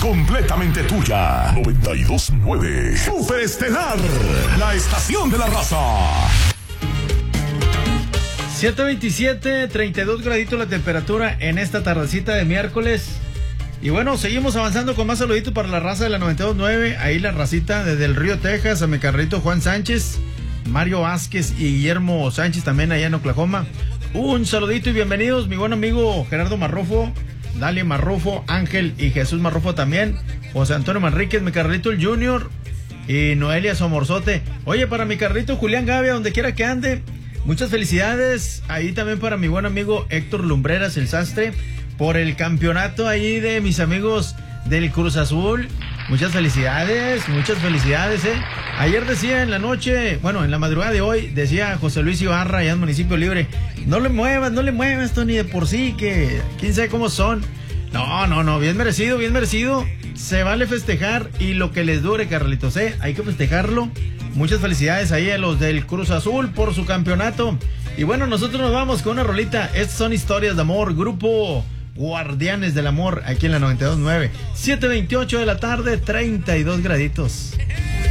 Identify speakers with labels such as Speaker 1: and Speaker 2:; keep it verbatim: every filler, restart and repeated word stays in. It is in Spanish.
Speaker 1: completamente tuya. noventa y dos punto nueve Super Estelar, la estación de la raza.
Speaker 2: siete veintisiete, treinta y dos graditos la temperatura en esta tardecita de miércoles. Y bueno, seguimos avanzando con más saluditos para la raza de la noventa y dos punto nueve. Ahí la racita desde el Río Texas, a mi carrito Juan Sánchez, Mario Vázquez y Guillermo Sánchez también allá en Oklahoma. Un saludito y bienvenidos, mi buen amigo Gerardo Marrufo, Dali Marrufo, Ángel y Jesús Marrufo también, José Antonio Manríquez, mi carrito el Junior y Noelia Somorzote. Oye, para mi carrito Julián Gavia, donde quiera que ande, muchas felicidades. Ahí también para mi buen amigo Héctor Lumbreras, el sastre, por el campeonato ahí de mis amigos del Cruz Azul. Muchas felicidades, muchas felicidades, eh. Ayer decía en la noche, bueno, en la madrugada de hoy, decía José Luis Ibarra allá en Municipio Libre, no le muevas, no le muevas, Tony, de por sí, que quién sabe cómo son. No, no, no, bien merecido, bien merecido. Se vale festejar y lo que les dure, Carlitos, eh. Hay que festejarlo. Muchas felicidades ahí a los del Cruz Azul por su campeonato. Y bueno, nosotros nos vamos con una rolita. Estas son historias de amor, grupo Guardianes del Amor, aquí en la noventa y dos punto nueve. siete veintiocho de la tarde, treinta y dos graditos.